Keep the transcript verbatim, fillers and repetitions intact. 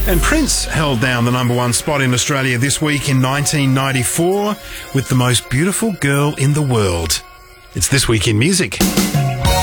And Prince held down the number one spot in Australia this week in nineteen ninety-four with The Most Beautiful Girl in the World. It's This Week in Music.